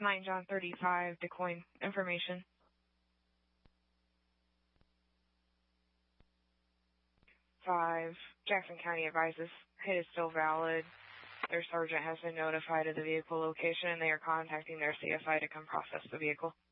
9 John 35, DeCoin information. 5, Jackson County advises hit is still valid. Their sergeant has been notified of the vehicle location and they are contacting their CSI to come process the vehicle.